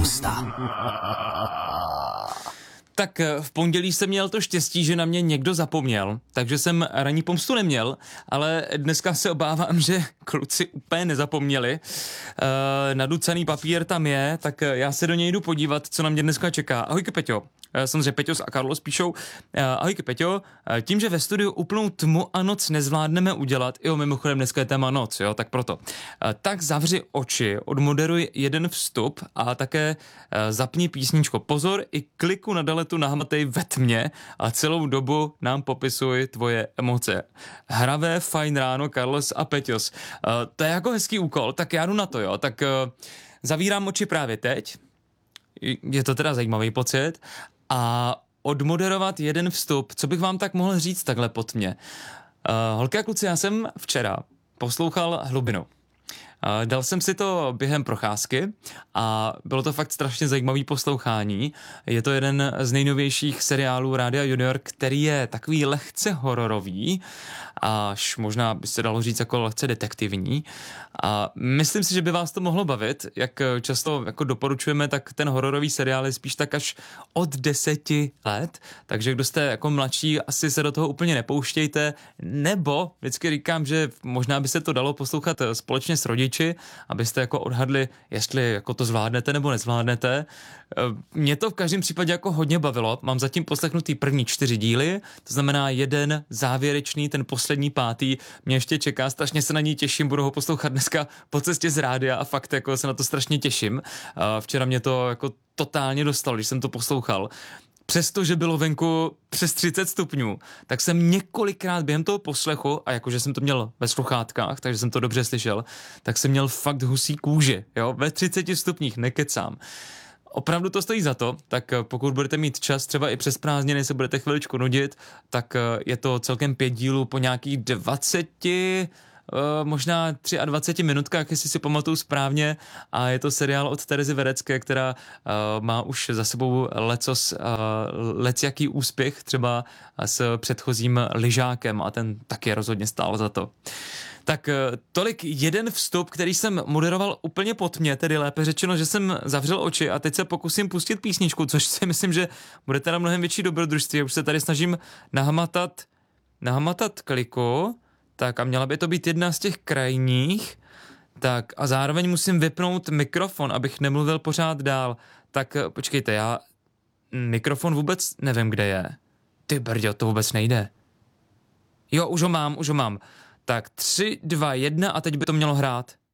pomsta. Tak v pondělí jsem měl to štěstí, že na mě někdo zapomněl, takže jsem ranní pomstu neměl, ale dneska se obávám, že kluci úplně nezapomněli. Naducaný papír tam je, tak já se do něj jdu podívat, co na mě dneska čeká. Ahojky, Peťo. Samozřejmě Peťos a Carlos píšou. Ahojky, Peťo. Tím, že ve studiu úplnou tmu a noc nezvládneme udělat, jo, mimochodem dneska je téma noc, jo, tak proto. Tak zavři oči, odmoderuj jeden vstup a také zapni písničko. Pozor, i kliku na daletu nahmatej ve tmě a celou dobu nám popisuj tvoje emoce. Hravé, fajn ráno, Carlos a Peťos. To je jako hezký úkol, tak já jdu na to, jo. Tak zavírám oči právě teď. Je to teda zajímavý pocit. A odmoderovat jeden vstup, co bych vám tak mohl říct takhle pod mě. Holky a kluci, já jsem včera poslouchal Hlubinu. Dal jsem si to během procházky a bylo to fakt strašně zajímavý poslouchání. Je to jeden z nejnovějších seriálů Rádia Junior, který je takový lehce hororový, až možná by se dalo říct jako lehce detektivní. A myslím si, že by vás to mohlo bavit. Jak často jako doporučujeme, tak ten hororový seriál je spíš tak až od 10 let, takže kdo jste jako mladší, asi se do toho úplně nepouštějte, nebo vždycky říkám, že možná by se to dalo poslouchat společně s rodiči, abyste jako odhadli, jestli jako to zvládnete nebo nezvládnete. Mě to v každém případě jako hodně bavilo. Mám zatím poslechnutý první 4 díly, to znamená jeden závěrečný, ten poslední 5. Mě ještě čeká, strašně se na něj těším, budu ho poslouchat dneska po cestě z rádia a fakt jako se na to strašně těším. Včera mě to jako totálně dostalo, když jsem to poslouchal. Přestože bylo venku přes 30 stupňů, tak jsem několikrát během toho poslechu, a jakože jsem to měl ve sluchátkách, takže jsem to dobře slyšel, tak jsem měl fakt husí kůži, jo, ve 30 stupních, nekecám. Opravdu to stojí za to, tak pokud budete mít čas, třeba i přes prázdniny se budete chviličku nudit, tak je to celkem 5 dílů po nějakých 20, možná 23 minutkách, jestli si pamatuju správně, a je to seriál od Terezy Verecké, která má už za sebou lecjaký úspěch, třeba s předchozím Lyžákem, a ten taky rozhodně stál za to. Tak tolik jeden vstup, který jsem moderoval úplně pod mě, tedy lépe řečeno, že jsem zavřel oči a teď se pokusím pustit písničku, což si myslím, že bude teda mnohem větší dobrodružství. Já už se tady snažím nahmatat kliku, tak a měla by to být jedna z těch krajních, tak a zároveň musím vypnout mikrofon, abych nemluvil pořád dál. Tak počkejte, já mikrofon vůbec nevím, kde je. Ty brďo, to vůbec nejde. Jo, už ho mám. Tak 3, 2, 1 a teď by to mělo hrát.